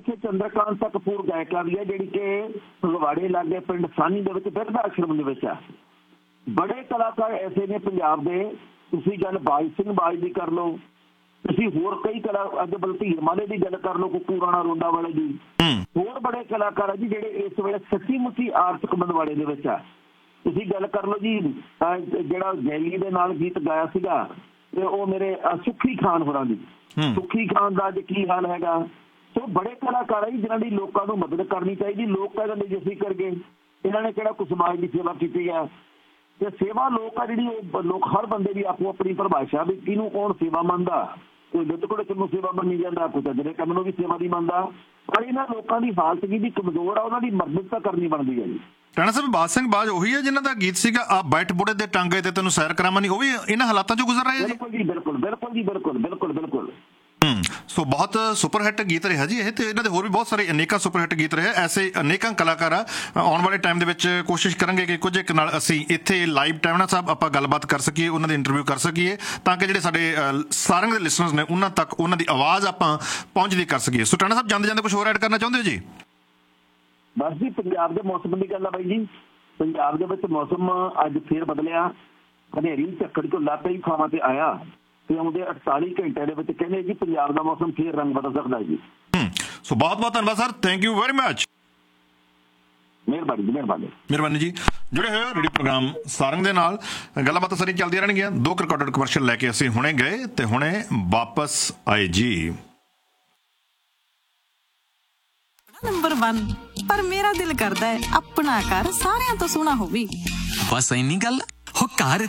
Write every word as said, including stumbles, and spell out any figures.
ਇੱਥੇ ਚੰਦਰਕਾਂਤਾ ਕਪੂਰ ਗਾਇਕਾ ਵੀ ਹੈ, ਜਿਹੜੀ ਕਿ ਫਗਵਾੜੇ ਲਾਗੇ ਪਿੰਡ ਸਾਨੀ ਦੇ ਵਿੱਚ ਬਿਰਧ ਆਸ਼ਰਮ ਦੇ ਵਿੱਚ ਆ। ਬੜੇ ਕਲਾਕਾਰ ਐਸੇ ਨੇ ਪੰਜਾਬ ਦੇ, ਤੁਸੀਂ ਗੱਲ ਬਾਜ ਸਿੰਘ ਬਾਜ ਦੀ ਕਰ ਲਓ, ਤੁਸੀਂ ਹੋਰ ਕਈ ਕਲਾ ਅੱਜ ਬਲਧੀਰ ਮਾਲੇ ਦੀ ਗੱਲ ਕਰ ਲਓ, ਕੁੱਕੂ ਰਾਣਾ ਰੋਂਡਾ ਵਾਲੇ ਦੀ, ਹੋਰ ਬੜੇ ਕਲਾਕਾਰ ਆ ਜੀ ਜਿਹੜੇ ਇਸ ਵੇਲੇ ਸੱਚੀ ਮੁੱਚੀ ਆਰਥਿਕ ਮੰਦਵਾੜੇ ਦੇ ਵਿੱਚ ਆ। ਤੁਸੀਂ ਗੱਲ ਕਰ ਲਓ ਜੀ ਜਿਹੜਾ ਗੈਲੀ ਦੇ ਨਾਲ ਗੀਤ ਗਾਇਆ ਸੀਗਾ ਤੇ ਉਹ ਮੇਰੇ ਸੁੱਖੀ ਖਾਨ ਹੋਰਾਂ ਦੀ, ਸੁੱਖੀ ਖਾਨ ਦਾ ਅੱਜ ਕੀ ਹਾਲ ਹੈਗਾ। ਸੋ ਬੜੇ ਕਲਾਕਾਰ ਆ ਜੀ ਜਿਨ੍ਹਾਂ ਦੀ ਲੋਕਾਂ ਨੂੰ ਮਦਦ ਕਰਨੀ ਚਾਹੀਦੀ। ਲੋਕ ਕਹਿੰਦੇ ਨੇ ਜੀ ਅਸੀਂ ਕਰਕੇ, ਇਹਨਾਂ ਨੇ ਕਿਹੜਾ ਕੋਈ ਸਮਾਜ ਦੀ ਸੇਵਾ ਕੀਤੀ ਆ। ਤੇ ਸੇਵਾ ਲੋਕ ਆ ਜਿਹੜੀ, ਉਹ ਲੋਕ ਹਰ ਬੰਦੇ ਦੀ ਆਪੋ ਆਪਣੀ ਪਰਿਭਾਸ਼ਾ ਵੀ ਕਿਹਨੂੰ ਕੌਣ ਸੇਵਾ ਮੰਨਦਾ। ਕੋਈ ਲੁੱਟ ਕੋੜੇ ਨੂੰ ਸੇਵਾ ਮੰਨੀ ਜਾਂਦਾ, ਕੋਈ ਜਿਹੜੇ ਕੰਮ ਨੂੰ ਵੀ ਸੇਵਾ ਨਹੀਂ ਮੰਨਦਾ। ਪਰ ਇਹਨਾਂ ਲੋਕਾਂ ਦੀ ਹਾਲਤ ਜਿਹੜੀ ਕਮਜ਼ੋਰ ਆ, ਉਹਨਾਂ ਦੀ ਮਦਦ ਤਾਂ ਕਰਨੀ ਬਣਦੀ ਹੈ ਜੀ। ਰਾਣਾ ਸਾਹਿਬ, ਬਾਜ ਸਿੰਘ ਬਾਜ ਉਹੀ ਹੈ ਜਿਨ੍ਹਾਂ ਦਾ ਗੀਤ ਸੀਗਾ ਆ ਬੈਠ ਬੁੜੇ ਦੇ ਟਾਂਗੇ ਤੇ ਤੈਨੂੰ ਸੈਰ ਕਰਾਵਾਂ, ਨਹੀਂ ਉਹ ਵੀ ਇਹਨਾਂ ਹਾਲਾਤਾਂ ਚੋਂ ਗੁਜ਼ਰ ਰਹੇ ਜੀ? ਬਿਲਕੁਲ ਜੀ, ਬਿਲਕੁਲ ਬਿਲਕੁਲ ਜੀ, ਬਿਲਕੁਲ ਬਿਲਕੁਲ ਬਿਲਕੁਲ। ਹੂੰ, ਸੋ ਬਹੁਤ ਸੁਪਰ ਹਿੱਟ ਗੀਤ ਰਿਹਾ ਜੀ ਇਹ, ਤੇ ਇਹਨਾਂ ਦੇ ਹੋਰ ਵੀ ਬਹੁਤ ਸਾਰੇ ਅਨੇਕਾਂ ਸੁਪਰ ਹਿੱਟ ਗੀਤ ਰਹੇ। ਐਸੇ ਅਨੇਕਾਂ ਕਲਾਕਾਰ ਆ। ਆਉਣ ਵਾਲੇ ਟਾਈਮ ਦੇ ਵਿੱਚ ਕੋਸ਼ਿਸ਼ ਕਰਾਂਗੇ ਕਿ ਕੁਝ ਇੱਕ ਨਾਲ ਅਸੀਂ ਇੱਥੇ ਲਾਈਵ ਟਾਈਮ ਸਾਹਿਬ ਆਪਾਂ ਗੱਲਬਾਤ ਕਰ ਸਕੀਏ, ਉਹਨਾਂ ਦੇ ਇੰਟਰਵਿਊ ਕਰ ਸਕੀਏ, ਤਾਂ ਕਿ ਜਿਹੜੇ ਸਾਡੇ ਸਾਰੰਗ ਦੇ ਲਿਸਨਰਸ ਨੇ ਉਹਨਾਂ ਤੱਕ ਉਹਨਾਂ ਦੀ ਆਵਾਜ਼ ਆਪਾਂ ਪਹੁੰਚਦੀ ਕਰ ਸਕੀਏ। ਸੋ ਟਾਣਾ ਸਾਹਿਬ, ਜਾਂਦੇ ਜਾਂਦੇ ਕੁਝ ਹੋਰ ਐਡ ਕਰਨਾ ਚਾਹੁੰਦੇ ਹੋ ਜੀ? ਬਸ ਜੀ, ਪੰਜਾਬ ਦੇ ਮੌਸਮ ਦੀ ਗੱਲ ਆ ਬਾਈ ਜੀ। ਪੰਜਾਬ ਦੇ ਵਿੱਚ ਮੌਸਮ ਅੱਜ ਫੇਰ ਬਦਲਿਆ, ਹਨੇਰੀ ਝੱਖੜ ਝੁੱਲਾ ਕਈ ਥਾਵਾਂ ਤੇ ਆਇਆ ਤੇ ਆਉਂਦੇ ਅੜਤਾਲੀ ਘੰਟਿਆਂ ਦੇ ਵਿੱਚ ਕਹਿੰਦੇ ਜੀ ਪੰਜਾਬ ਦਾ ਮੌਸਮ ਫੇਰ ਰੰਗ ਬਦਲ ਸਕਦਾ ਜੀ। ਸੋ ਬਹੁਤ ਬਹੁਤ ਧੰਨਵਾਦ sir, thank you very much. ਮਿਹਰਬਾਨੀ ਜੀ, ਮਿਹਰਬਾਨੀ ਮਿਹਰਬਾਨੀ ਜੀ। ਜੁੜੇ ਹੋਏ ਰੇਡੀਓ ਪ੍ਰੋਗਰਾਮ ਸਾਰੰਗ ਦੇ ਨਾਲ, ਗੱਲਾਂ ਸਾਰੀਆਂ ਚੱਲਦੀਆਂ ਰਹਿਣਗੀਆਂ। ਦੋ ਰਿਕਾਰਡਡ ਕਮਰਸ਼ੀਅਲ ਲੈ ਕੇ ਅਸੀਂ ਹੁਣੇ ਗਏ ਤੇ ਹੁਣੇ ਵਾਪਸ ਆਏ ਜੀ। ਨੰਬਰ वन ਪਰ ਮੇਰਾ ਦਿਲ ਕਰਦਾ ਹੈ ਆਪਣਾ ਘਰ ਸਾਰਿਆਂ ਤੋਂ ਸੋਹਣਾ ਹੋਵੇ। ਬਸ ਇੰਨੀ ਗੱਲ ਹੋ, ਘਰ